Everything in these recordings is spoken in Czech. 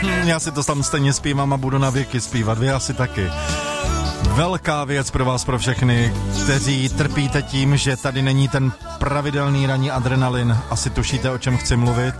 Já si to tam stejně zpívám a budu na věky zpívat, vy asi taky. Velká věc pro vás, pro všechny, kteří trpíte tím, že tady není ten pravidelný ranní adrenalin. Asi tušíte, o čem chci mluvit?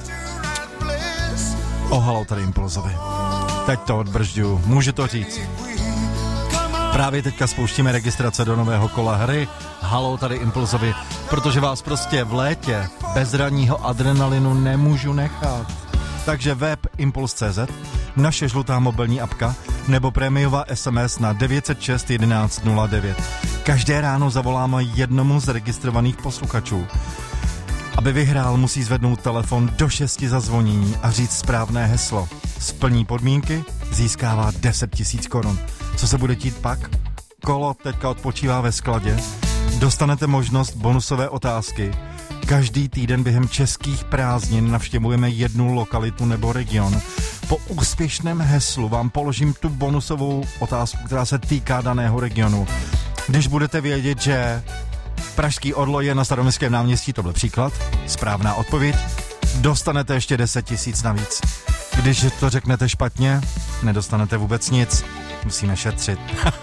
O Halo tady Impulzovi. Teď to odbržďuju, můžu to říct. Právě teďka spouštíme registrace do nového kola hry Halo tady Impulzovi, protože vás prostě v létě bez ranního adrenalinu nemůžu nechat. Takže web Impuls.cz, naše žlutá mobilní apka nebo prémiová SMS na 906 11 09. Každé ráno zavoláme jednomu z registrovaných posluchačů. Aby vyhrál, musí zvednout telefon do 6 zazvonění a říct správné heslo. Splní podmínky, získává 10 000 korun. Co se bude dít pak? Kolo teďka odpočívá ve skladě. Dostanete možnost bonusové otázky. Každý týden během českých prázdnin navštěvujeme jednu lokalitu nebo region. Po úspěšném heslu vám položím tu bonusovou otázku, která se týká daného regionu. Když budete vědět, že Pražský Orlo je na Staroměstském náměstí, to byl příklad, správná odpověď, dostanete ještě 10 000 navíc. Když to řeknete špatně, nedostanete vůbec nic. Musíme šetřit.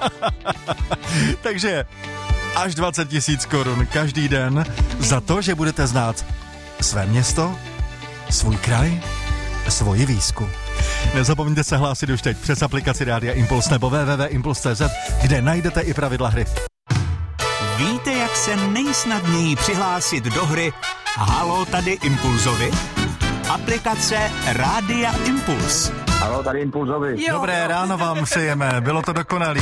Takže až 20 000 korun každý den za to, že budete znát své město, svůj kraj, svoji výzku. Nezapomeňte se hlásit už teď přes aplikaci Rádia Impuls nebo www.impuls.cz, kde najdete i pravidla hry. Víte, jak se nejsnadněji přihlásit do hry Halo tady Impulzovi? Aplikace Rádia Impuls. Halo tady Impulzovi. Dobré ráno vám přejeme, bylo to dokonalý.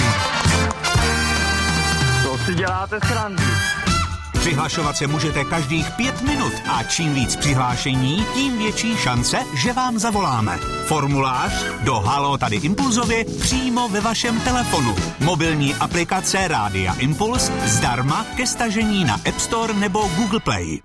Co si děláte srandu? Přihlašovat se můžete každých 5 minut a čím víc přihlášení, tím větší šance, že vám zavoláme. Formulář do Halo tady Impulzovi přímo ve vašem telefonu. Mobilní aplikace Rádia Impuls zdarma ke stažení na App Store nebo Google Play.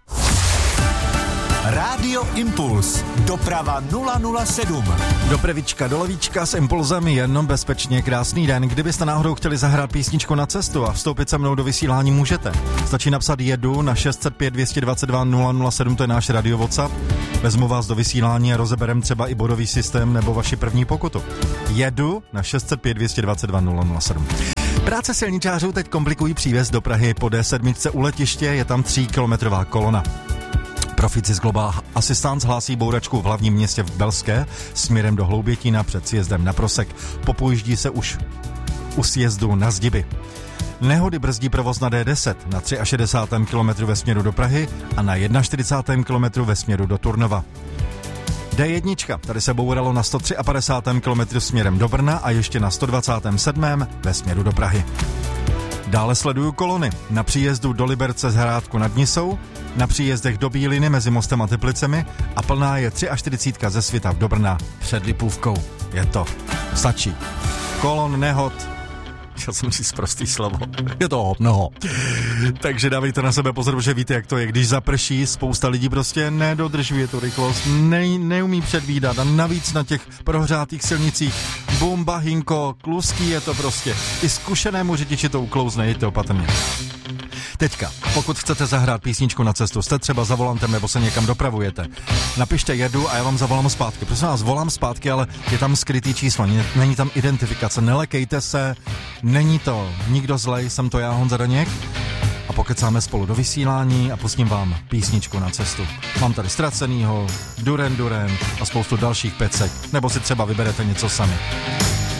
Rádio Impuls. Doprava 007. Dopravička do Lovíčka s Impulzem, jenom bezpečně, krásný den. Kdybyste náhodou chtěli zahrát písničku na cestu a vstoupit se mnou do vysílání, můžete. Stačí napsat jedu na 605 222 007, to je náš radio WhatsApp. Vezmu vás do vysílání a rozeberem třeba i bodový systém nebo vaši první pokutu. Jedu na 605 222 007. Práce silničářů teď komplikují příjezd do Prahy. Po D7 u letiště je tam 3kilometrová kolona. Profici z Global Assistance hlásí bouračku v hlavním městě v Belské směrem do Hloubětína před sjezdem na Prosek. Popojíždí se už u sjezdu na Zdiby. Nehody brzdí provoz na D10 na 63. kilometru ve směru do Prahy a na 41. kilometru ve směru do Turnova. D1, tady se bouralo na 153. kilometru směrem do Brna a ještě na 127. ve směru do Prahy. Dále sleduju kolony na příjezdu do Liberce z Hrádku nad Nisou, na příjezdech do Bíliny mezi Mostem a Teplicemi a plná je 43 ze Svitav do Brna před Lipůvkou. Je to. Stačí. Kolon nehod. Chtěl jsem říct prostý slovo. Je to mnoho. Takže dávejte na sebe pozor, že víte, jak to je. Když zaprší, spousta lidí prostě nedodržuje tu rychlost, neumí předvídat a navíc na těch prohřátých silnicích bumba, hinko, kluský je to prostě. I zkušenému řidiči to uklouzne, jděte opatrně. Teďka, pokud chcete zahrát písničku na cestu, jste třeba za volantem nebo se někam dopravujete, napište jedu a já vám zavolám zpátky. Prosím vás, volám zpátky, ale je tam skrytý číslo, není tam identifikace, nelekejte se, není to nikdo zlej, jsem to já, Honza Daněk. A pokecáme spolu do vysílání a pustím vám písničku na cestu. Mám tady Ztracenýho, Duran Duran a spoustu dalších pecek, nebo si třeba vyberete něco sami.